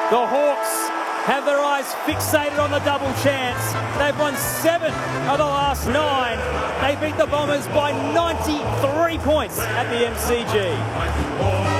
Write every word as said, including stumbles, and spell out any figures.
The Hawks have their eyes fixated on the double chance. They've won seven of the last nine. They beat the Bombers by ninety-three points at the M C G.